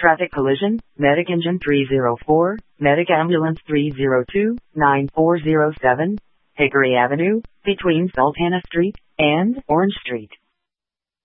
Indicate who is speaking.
Speaker 1: Traffic collision, Medic Engine 304, Medic Ambulance 302, 9407, Hickory Avenue, between Sultana Street and Orange Street.